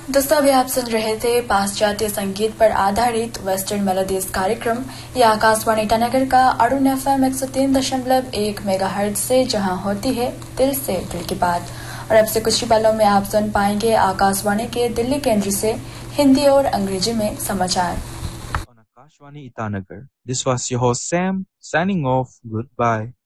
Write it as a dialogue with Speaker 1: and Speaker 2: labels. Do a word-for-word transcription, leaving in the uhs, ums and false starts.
Speaker 1: दोस्तों अभी आप सुन रहे थे पाश्चात्य संगीत पर आधारित वेस्टर्न मेलोडीज कार्यक्रम। यह आकाशवाणी ईटानगर का अरुण एफ एम एक सौ तीन दशमलव एक मेगा हर्ट्ज से, जहाँ होती है दिल से दिल की बात। और अब से कुछ ही पलों में आप सुन पाएंगे आकाशवाणी के दिल्ली केंद्र से हिंदी और अंग्रेजी में समाचार।
Speaker 2: On Akashwani Itanagar, this was your host Sam signing off. Goodbye.